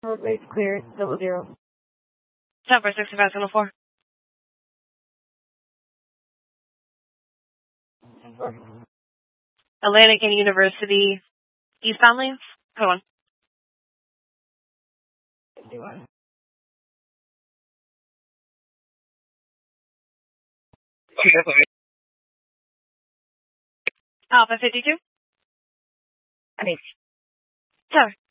Roadway's clear. 00. Number 6504. Atlantic and University eastbound lanes. Hold on. 51. Alpha 52. I mean, Sir.